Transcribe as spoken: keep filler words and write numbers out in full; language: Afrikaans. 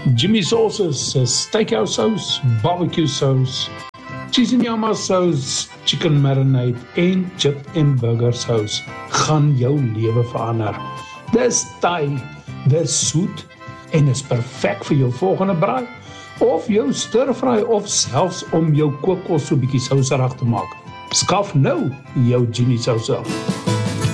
Jimmy Sauces, steakhouse sauce, barbecue sauce, cheese en yama sauce, chicken marinade en chip en burger sauce gaan jou lewe verander. Dis Thai, dis soet en is perfek vir jou volgende braai of jou stir-fry of selfs om jou kookkos so bietjie souserig te maak. Skaf nou jou Jimmy Sauce.